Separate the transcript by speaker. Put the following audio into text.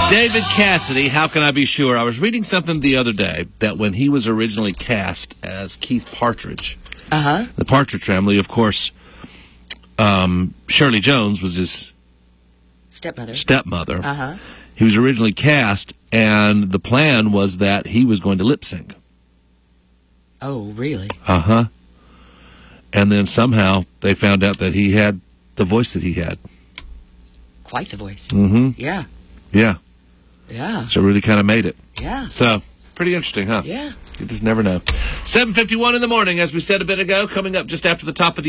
Speaker 1: David Cassidy, how can I be sure? I was reading something the other day that when he was originally cast as Keith Partridge, the Partridge Family, of course, Shirley Jones was his stepmother. He was originally cast, and the plan was that he was going to lip sync.
Speaker 2: Oh, really?
Speaker 1: And then somehow they found out that he had the voice that he had.
Speaker 2: Quite the voice.
Speaker 1: Yeah.
Speaker 2: Yeah.
Speaker 1: So really kind of made it.
Speaker 2: Yeah.
Speaker 1: So, pretty interesting, huh?
Speaker 2: Yeah.
Speaker 1: You just never know. 7:51 in the morning, as we said a bit ago, coming up just after the top of the